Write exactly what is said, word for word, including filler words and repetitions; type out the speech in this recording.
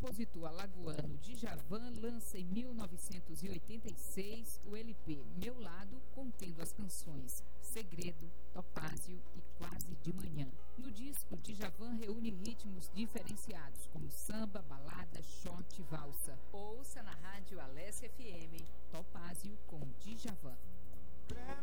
compositor alagoano Djavan lança em mil novecentos e oitenta e seis o L P Meu Lado, contendo as canções Segredo, Topázio e Quase de Manhã. No disco, Djavan reúne ritmos diferenciados como samba, balada, shot e valsa. Ouça na rádio Alessia F M, Topázio com Djavan.